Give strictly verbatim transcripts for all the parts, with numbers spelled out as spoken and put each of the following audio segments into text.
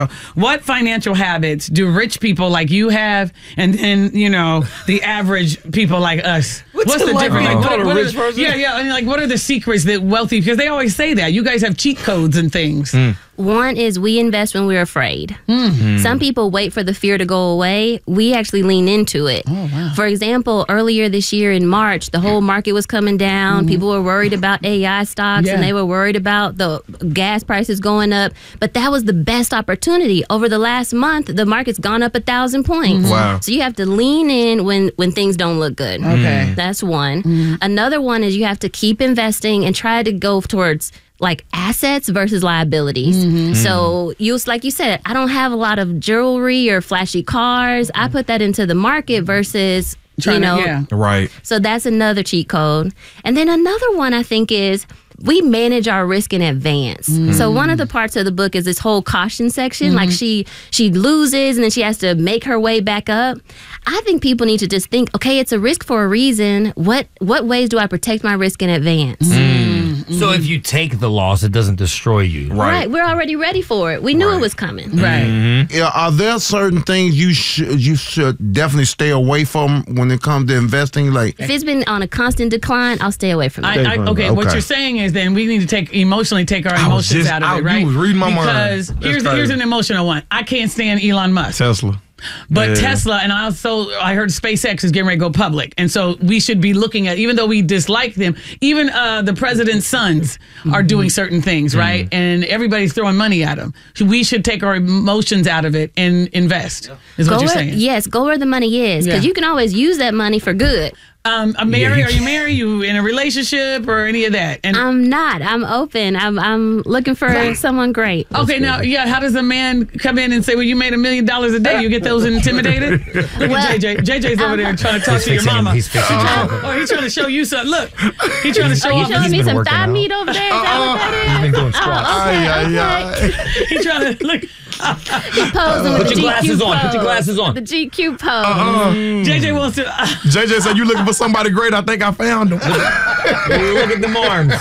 What financial habits do rich people like you have, and and you know the average people like us? What's, What's the like difference? being Like, called what, a what rich are, person? yeah, yeah. And like, what are the secrets that wealthy? Because they always say that you guys have cheat codes and things. Mm. One is we invest when we're afraid. Mm-hmm. Some people wait for the fear to go away. We actually lean into it. Oh, wow. For example, earlier this year in March, the whole market was coming down. Mm-hmm. People were worried about A I stocks Yeah. and they were worried about the gas prices going up. But that was the best opportunity. Over the last month, the market's gone up a thousand points. Mm-hmm. Wow. So you have to lean in when, when things don't look good. Okay. That's one. Mm-hmm. Another one is you have to keep investing and try to go towards like assets versus liabilities. Mm-hmm. So you, like you said, I don't have a lot of jewelry or flashy cars. I put that into the market versus, Trying you to- know, yeah. Right. so that's another cheat code. And then another one I think is we manage our risk in advance. Mm. So one of the parts of the book is this whole caution section. Mm-hmm. Like she she loses and then she has to make her way back up. I think people need to just think, okay, it's a risk for a reason. What what ways do I protect my risk in advance? Mm-hmm. So if you take the loss, it doesn't destroy you. Right. Right, we're already ready for it. We knew Right. it was coming. Right. Mm-hmm. Yeah, are there certain things you should you should definitely stay away from when it comes to investing? Like, If it's been on a constant decline, I'll stay away from it. I, I, okay, what Okay. you're saying is then we need to take emotionally take our I was emotions just out of out- it, you right? was reading my mind. because That's here's crazy. here's an emotional one. I can't stand Elon Musk. Tesla. But Yeah. Tesla, and I also I heard SpaceX is getting ready to go public, and so we should be looking at, even though we dislike them, even uh, the president's sons are doing certain things, right? And everybody's throwing money at them. So we should take our emotions out of it and invest. Is Go what you're where, saying? yes, go where the money is, because Yeah. you can always use that money for good. Um, I'm married. Are you married? You in a relationship or any of that? And I'm not. I'm open. I'm I'm looking for someone great. okay, now, yeah, how does a man come in and say, well, you made a million dollars a day? You get those intimidated? Look Well, at J J. J J's over there trying to talk He's to your fixing him. mama. He's fixing him. Oh, he's trying to show you something. Look, he's trying to show Are you off. showing he's me been some working thigh out. meat over there? Is that what that is? He's been doing squats. Oh, okay, ay, okay. ay, ay. He's trying to look. Posing with Put the your G Q glasses on. pose. Put your glasses on. The G Q pose. Uh, J J wants to. Uh, J J said, "You looking for somebody great? I think I found him." Look at them arms.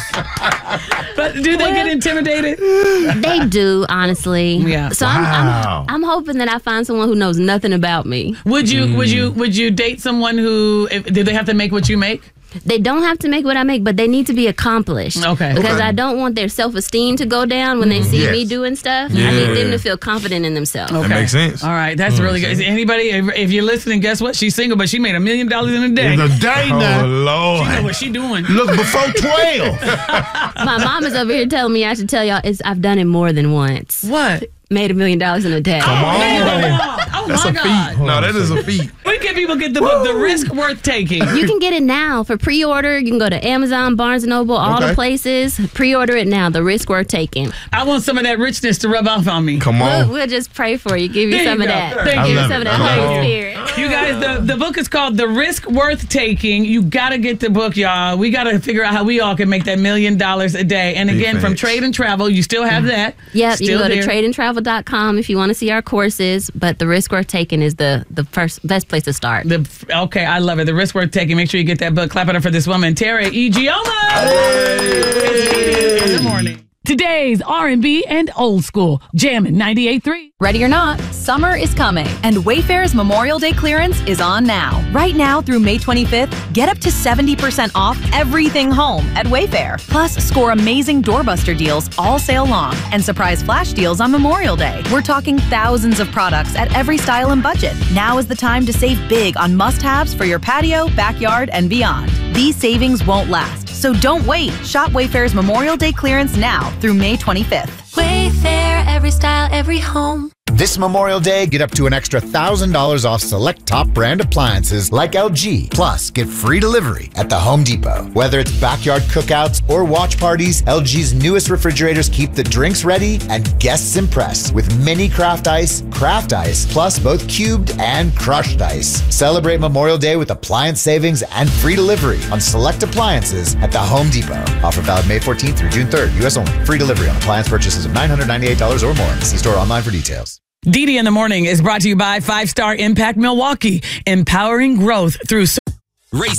but do they get intimidated? They do, honestly. Yeah. So Wow. I'm, I'm I'm hoping that I find someone who knows nothing about me. Would you? Would you? Would you date someone who? If, did they have to make what you make? They don't have to make what I make, but they need to be accomplished. Okay. Because Okay. I don't want their self-esteem to go down when they see Yes. me doing stuff. I Yeah. need them to feel confident in themselves. Okay. makes sense. All right, that's really good. Is anybody? If, if you're listening, guess what? She's single, but she made a million dollars in a day. In a day Oh, now. She know Lord. what she doing. Look, before twelve. My mom is over here telling me I should tell y'all it's, I've done it more than once. What? Made a million dollars in a day. Come on. Oh, That's my a God. feat. No, that is a feat. Where can people get the book, The Risk Worth Taking? You can get it now for pre-order. You can go to Amazon, Barnes and Noble, all the Okay. places. Pre-order it now. The risk worth taking. I want some of that richness to rub off on me. Come We'll, on. we'll just pray for you. Give you There you some of go. that. Thank Give you. you love some of it. that Come Holy on. Spirit. You guys, the, the book is called The Risk Worth Taking. You got to get the book, y'all. We got to figure out how we all can make that million dollars a day. And Big again, from facts. Trade and Travel, you still have that. Yep, you Still can go there. to trade and travel dot com if you want to see our courses, but the risk worth taking is the, the first best place to start. The, okay, I love it. The Risk Worth Taking. Make sure you get that book. Clap it up for this woman, Tara Ijeoma. It's in the morning. Today's R and B and old school. Jammin' ninety-eight point three. Ready or not, summer is coming, and Wayfair's Memorial Day clearance is on now. Right now through May twenty-fifth, get up to seventy percent off everything home at Wayfair. Plus, score amazing doorbuster deals all sale long and surprise flash deals on Memorial Day. We're talking thousands of products at every style and budget. Now is the time to save big on must-haves for your patio, backyard, and beyond. These savings won't last, so don't wait. Shop Wayfair's Memorial Day clearance now through May twenty-fifth. Wayfair, every style, every home. This Memorial Day, get up to an extra one thousand dollars off select top brand appliances like L G. Plus, get free delivery at the Home Depot. Whether it's backyard cookouts or watch parties, L G's newest refrigerators keep the drinks ready and guests impressed with mini craft ice, craft ice, plus both cubed and crushed ice. Celebrate Memorial Day with appliance savings and free delivery on select appliances at the Home Depot. Offer valid May fourteenth through June third, U S only. Free delivery on appliance purchases of nine hundred ninety-eight dollars or more. See store online for details. Dee Dee in the Morning is brought to you by Five Star Impact Milwaukee, empowering growth through Race